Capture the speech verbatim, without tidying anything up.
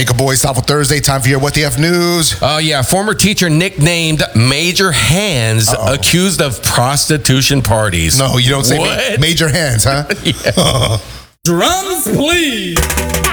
Anchor Boys, Thoughtful Thursday. Time for your What the F news. Oh, yeah. Former teacher nicknamed Major Hands Uh-oh. accused of prostitution parties. No, you don't say ma- What? Major Hands, huh? Yeah. Drums, please.